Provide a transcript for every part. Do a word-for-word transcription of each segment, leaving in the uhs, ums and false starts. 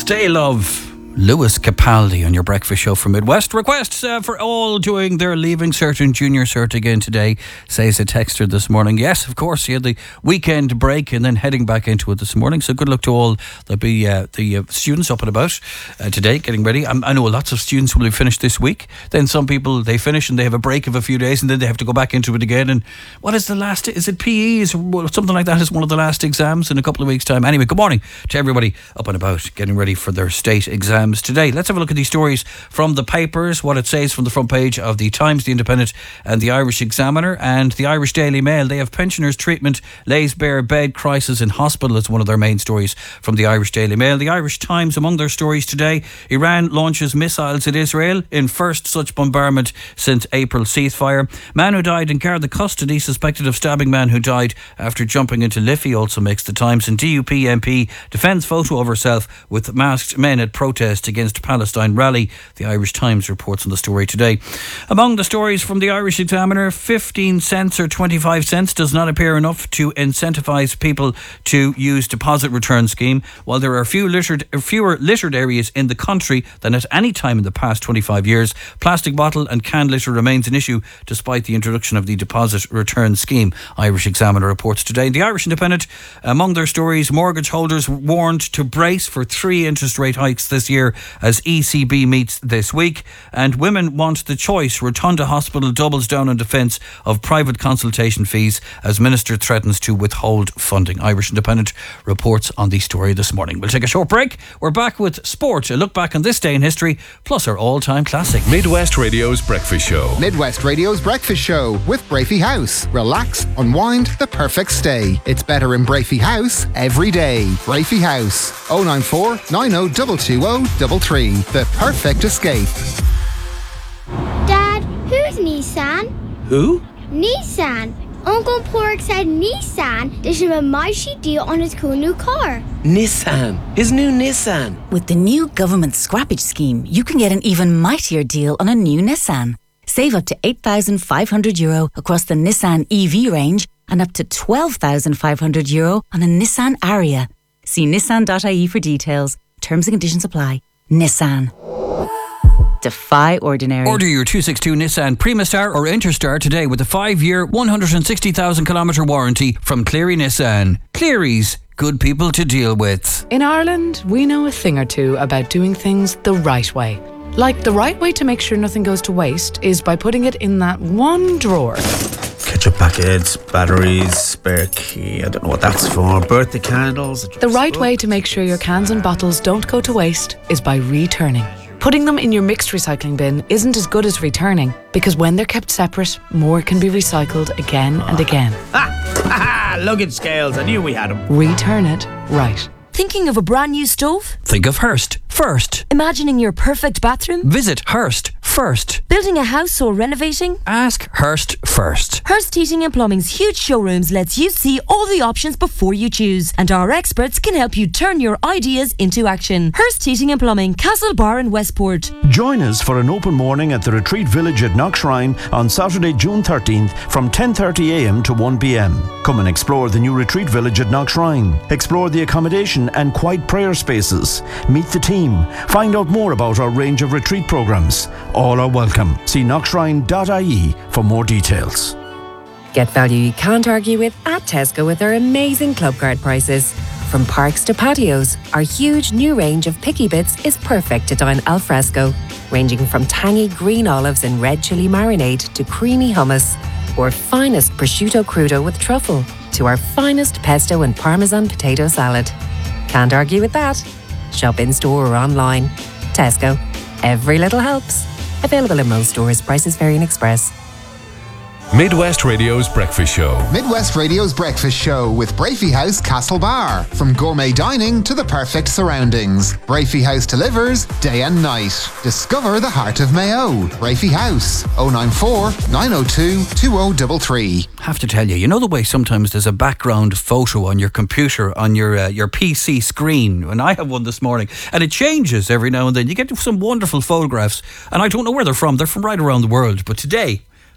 Stay Love, Lewis Capaldi on your breakfast show from Midwest. Requests uh, for all doing their Leaving Cert and Junior Cert again today, says a texter this morning. Yes, of course, you had the weekend break and then heading back into it this morning. So good luck to all the be uh, the uh, students up and about uh, today, getting ready. I'm, I know lots of students will be finished this week. Then some people, they finish and they have a break of a few days and then they have to go back into it again. And what is the last, is it P E? Is something like that is one of the last exams in a couple of weeks' time. Anyway, good morning to everybody up and about, getting ready for their state exams today. Let's have a look at these stories from the papers, what it says from the front page of the Times, the Independent and the Irish Examiner and the Irish Daily Mail. They have pensioners' treatment lays bare bed crisis in hospital as one of their main stories from the Irish Daily Mail. The Irish Times, among their stories today, Iran launches missiles at Israel in first such bombardment since April ceasefire. Man who died in Garda custody suspected of stabbing man who died after jumping into Liffey also makes the Times. And D U P M P defends photo of herself with masked men at protest against Palestine rally. The Irish Times reports on the story today. Among the stories from the Irish Examiner, fifteen cents or twenty-five cents does not appear enough to incentivise people to use deposit return scheme. While there are few littered, fewer littered areas in the country than at any time in the past twenty-five years, plastic bottle and can litter remains an issue despite the introduction of the deposit return scheme. Irish Examiner reports today. The Irish Independent, among their stories, mortgage holders warned to brace for three interest rate hikes this year as E C B meets this week. And women want the choice. Rotunda Hospital doubles down on defence of private consultation fees as Minister threatens to withhold funding. Irish Independent reports on the story this morning. We'll take a short break. We're back with sport, a look back on this day in history, plus our all-time classic. Midwest Radio's Breakfast Show. Midwest Radio's Breakfast Show with Brafey House. Relax, unwind, the perfect stay. It's better in Brafey House every day. Brafey House, oh nine four, nine oh two two oh three three. The perfect escape. Dad, who's Nissan? Who? Nissan. Uncle Pork said Nissan did him a mighty deal on his cool new car. Nissan. His new Nissan. With the new government scrappage scheme, you can get an even mightier deal on a new Nissan. Save up to eight thousand five hundred euro across the Nissan E V range and up to twelve thousand five hundred euro on a Nissan Ariya. See nissan dot I E for details. Terms and conditions apply. Nissan. Defy ordinary. Order your two sixty-two Nissan Primastar or Interstar today with a five-year, one hundred sixty thousand kilometre warranty from Cleary Nissan. Cleary's, good people to deal with. In Ireland, we know a thing or two about doing things the right way. Like the right way to make sure nothing goes to waste is by putting it in that one drawer. Ketchup packets, batteries, spare key, I don't know what that's for, birthday candles. The right way to make sure your cans and bottles don't go to waste is by returning. Putting them in your mixed recycling bin isn't as good as returning because when they're kept separate, more can be recycled again and again. Ah! Luggage scales, I knew we had them. Return it right. Thinking of a brand new stove? Think of Hearst first. Imagining your perfect bathroom? Visit Hearst first. Building a house or renovating? Ask Hearst first. Hearst Heating and Plumbing's huge showrooms lets you see all the options before you choose, and our experts can help you turn your ideas into action. Hearst Heating and Plumbing, Castlebar and Westport. Join us for an open morning at the Retreat Village at Knockshrine on Saturday, June thirteenth from ten thirty a m to one p m. Come and explore the new Retreat Village at Knockshrine. Explore the accommodation and quiet prayer spaces. Meet the team. Find out more about our range of retreat programs. All are welcome. See knockshrine dot I E for more details. Get value you can't argue with at Tesco with our amazing club card prices. From parks to patios, our huge new range of picky bits is perfect to dine al fresco, ranging from tangy green olives and red chili marinade to creamy hummus, or finest prosciutto crudo with truffle, to our finest pesto and parmesan potato salad. Can't argue with that. Shop in store or online. Tesco. Every little helps. Available in most stores. Prices vary in Express. Midwest Radio's Breakfast Show. Midwest Radio's Breakfast Show with Brafey House Castlebar. From gourmet dining to the perfect surroundings, Brafey House delivers day and night. Discover the heart of Mayo. Brafey House, oh nine four, nine oh two, two oh three three. Have to tell you, you know the way sometimes there's a background photo on your computer, on your uh, your P C screen, and I have one this morning, and it changes every now and then. You get some wonderful photographs, and I don't know where they're from. They're from right around the world, but today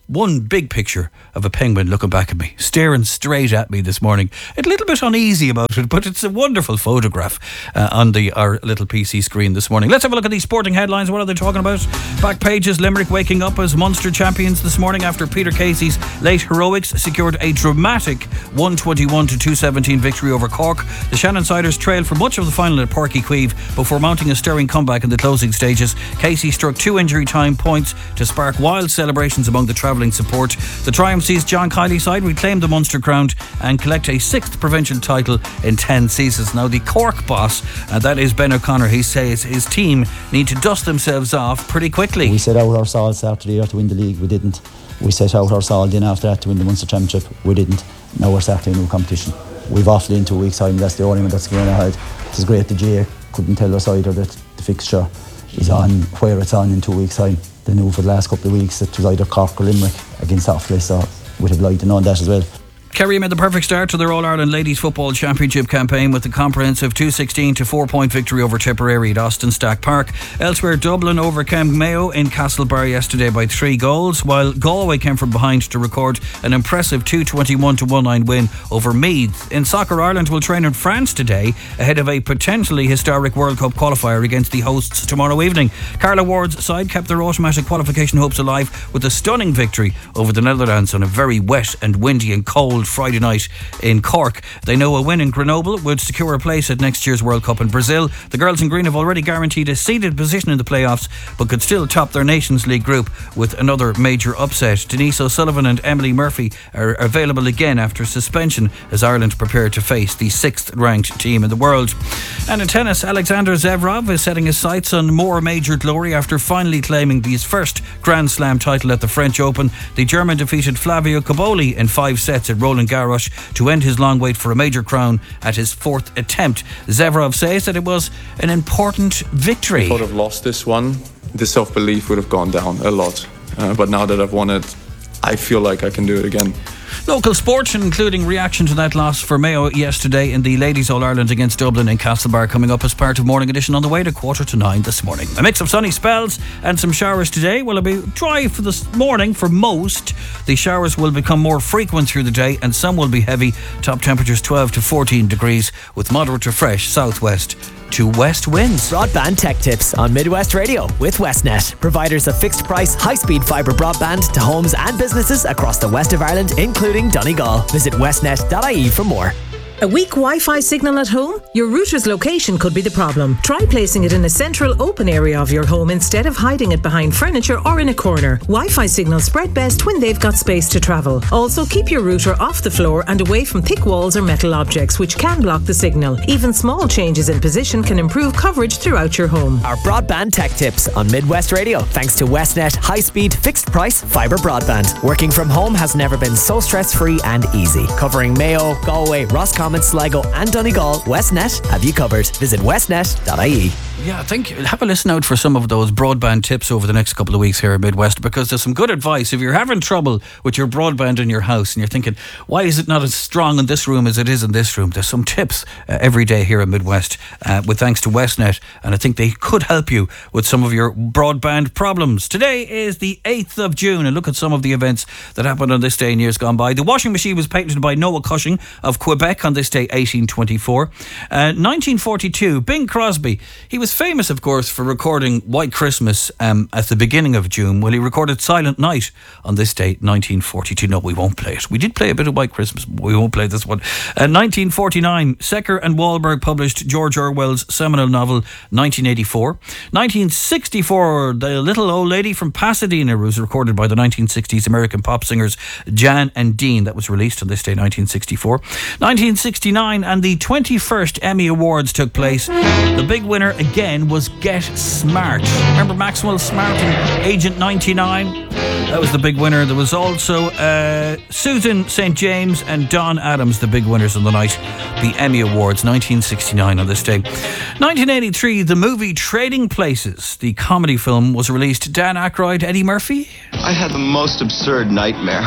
one big picture of a penguin looking back at me, staring straight at me this morning. A little bit uneasy about it, but it's a wonderful photograph uh, on the our little P C screen this morning. Let's have a look at these sporting headlines. What are they talking about? Back pages, Limerick waking up as Munster champions this morning after Peter Casey's late heroics secured a dramatic one twenty-one to two seventeen victory over Cork. The Shannonsiders trailed for much of the final at Páirc Uí Chaoimh before mounting a stirring comeback in the closing stages. Casey struck two injury time points to spark wild celebrations among the travelling support. The triumph sees John Kiley's side reclaim the Munster crown and collect a sixth provincial title in ten seasons. Now the Cork boss, uh, that is Ben O'Connor, he says his team need to dust themselves off pretty quickly. We set out our swords after the year to win the league, we didn't. We set out our swords in after that to win the Munster Championship, we didn't. Now we're starting a new competition. We've awfully in two weeks time, that's the only one that's going ahead. It's great the G A couldn't tell us either that the fixture is on where it's on in two weeks time. They knew for the last couple of weeks that it was either Cork or Limerick against Offaly, so we'd have liked to know that as well. Kerry made the perfect start to their All-Ireland Ladies Football Championship campaign with a comprehensive two sixteen to four point victory over Tipperary at Austin Stack Park. Elsewhere, Dublin overcame Mayo in Castlebar yesterday by three goals, while Galway came from behind to record an impressive two twenty-one to nineteen win over Meath. In soccer, Ireland will train in France today ahead of a potentially historic World Cup qualifier against the hosts tomorrow evening. Carla Ward's side kept their automatic qualification hopes alive with a stunning victory over the Netherlands on a very wet and windy and cold Friday night in Cork. They know a win in Grenoble would secure a place at next year's World Cup in Brazil. The girls in green have already guaranteed a seeded position in the playoffs, but could still top their Nations League group with another major upset. Denise O'Sullivan and Emily Murphy are available again after suspension as Ireland prepare to face the sixth ranked team in the world. And in tennis, Alexander Zverev is setting his sights on more major glory after finally claiming his first Grand Slam title at the French Open. The German defeated Flavio Cobolli in five sets at Roland Garros to end his long wait for a major crown at his fourth attempt. Zverev says that it was an important victory. If I would have lost this one, the self-belief would have gone down a lot. Uh, but now that I've won it, I feel like I can do it again. Local sports, including reaction to that loss for Mayo yesterday in the Ladies All-Ireland against Dublin in Castlebar, coming up as part of Morning Edition on the way to quarter to nine this morning. A mix of sunny spells and some showers today. Will it be dry for this morning for most? The showers will become more frequent through the day and some will be heavy. Top temperatures twelve to fourteen degrees with moderate to fresh southwest to west winds. Broadband Tech Tips on Midwest Radio with Westnet, providers of fixed price, high speed fibre broadband to homes and businesses across the west of Ireland, including Donegal. Visit westnet dot I E for more. A weak Wi-Fi signal at home? Your router's location could be the problem. Try placing it in a central open area of your home instead of hiding it behind furniture or in a corner. Wi-Fi signals spread best when they've got space to travel. Also, keep your router off the floor and away from thick walls or metal objects which can block the signal. Even small changes in position can improve coverage throughout your home. Our Broadband Tech Tips on Midwest Radio, thanks to Westnet high-speed, fixed-price fibre broadband. Working from home has never been so stress-free and easy. Covering Mayo, Galway, Roscommon, Sligo and Donegal, Westnet have you covered. Visit westnet dot I E. Yeah, I think have a listen out for some of those broadband tips over the next couple of weeks here in Midwest, because there's some good advice. If you're having trouble with your broadband in your house and you're thinking, why is it not as strong in this room as it is in this room? There's some tips uh, every day here in Midwest uh, with thanks to Westnet, and I think they could help you with some of your broadband problems. Today is the eighth of June, and look at some of the events that happened on this day in years gone by. The washing machine was patented by Noah Cushing of Quebec on this day, eighteen twenty-four. Uh, nineteen forty-two, Bing Crosby. He was famous, of course, for recording White Christmas um, at the beginning of June. Well, he recorded Silent Night on this date, nineteen forty-two. No, we won't play it. We did play a bit of White Christmas, but we won't play this one. Uh, nineteen forty-nine, Secker and Wahlberg published George Orwell's seminal novel, nineteen eighty-four. nineteen sixty-four, The Little Old Lady from Pasadena was recorded by the nineteen sixties American pop singers Jan and Dean. That was released on this day, nineteen sixty-four. nineteen sixty-nine, and the twenty-first Emmy Awards took place. The big winner again was Get Smart. Remember Maxwell Smart and Agent ninety-nine? That was the big winner. There was also uh, Susan Saint James and Don Adams, the big winners on the night. The Emmy Awards, nineteen sixty-nine on this day. nineteen eighty-three, the movie Trading Places, the comedy film, was released. Dan Aykroyd, Eddie Murphy. I had the most absurd nightmare.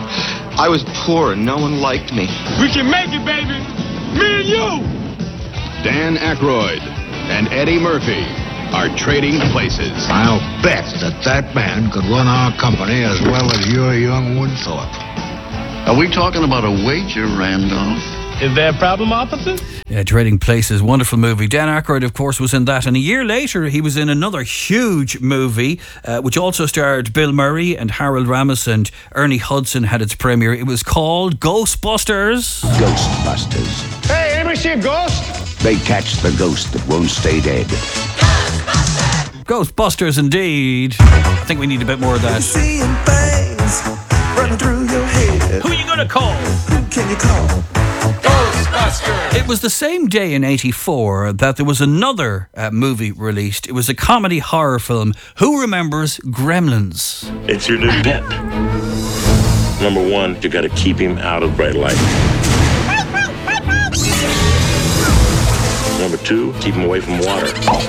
I was poor and no one liked me. We can make it, baby. Me and you. Dan Aykroyd and Eddie Murphy are Trading Places. I'll bet that that man could run our company as well as your young Woodthorpe. Are we talking about a wager, Randolph? Is there a problem, officer? Yeah, Trading Places, wonderful movie. Dan Aykroyd, of course, was in that. And a year later, he was in another huge movie, uh, which also starred Bill Murray and Harold Ramis, and Ernie Hudson had its premiere. It was called Ghostbusters. Ghostbusters. Hey, anybody see a ghost? They catch the ghost that won't stay dead. Ghostbusters, indeed. I think we need a bit more of that. Seeing things running through your head. Who are you going to call? Who can you call? Ghostbusters. It was the same day in eighty-four that there was another uh, movie released. It was a comedy horror film. Who remembers Gremlins? It's your new pet. Number one, you got to keep him out of bright light. Number two, keep him away from water.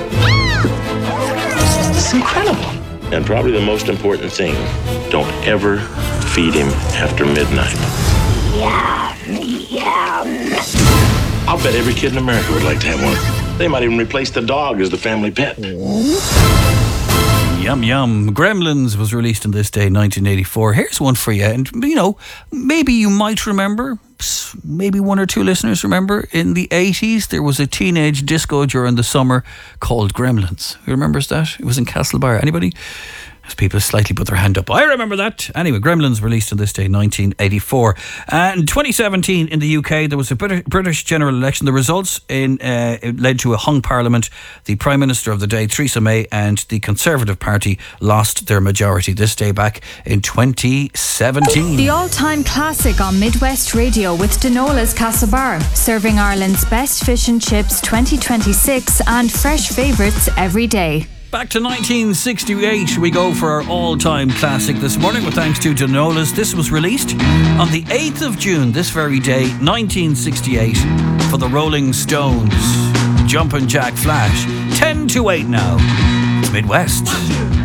It's incredible. And probably the most important thing, don't ever feed him after midnight. I'll bet every kid in America would like to have one. They might even replace the dog as the family pet. Yum, yum. Gremlins was released on this day, nineteen eighty-four. Here's one for you. And, you know, maybe you might remember, maybe one or two listeners remember, in the eighties, there was a teenage disco during the summer called Gremlins. Who remembers that? It was in Castlebar. Anybody? As people slightly put their hand up. I remember that. Anyway, Gremlins released on this day, nineteen eighty-four. And in twenty seventeen in the U K, there was a British, British general election. The results in uh, it led to a hung parliament. The Prime Minister of the day, Theresa May, and the Conservative Party lost their majority this day back in twenty seventeen. The all-time classic on Midwest Radio with Denola's Castlebar, serving Ireland's best fish and chips twenty twenty-six and fresh favourites every day. Back to nineteen sixty-eight, we go for our all-time classic this morning with thanks to Denola's. This was released on the eighth of June, this very day, nineteen sixty-eight, for the Rolling Stones. Jumpin' Jack Flash. ten to eight now. Midwest.